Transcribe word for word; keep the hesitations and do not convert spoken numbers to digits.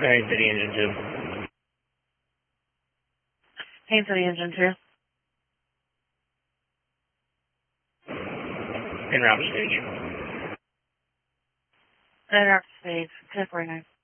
Hey, City Engine two. Hey, City Engine two. En route stage. En route stage. ten forty-nine.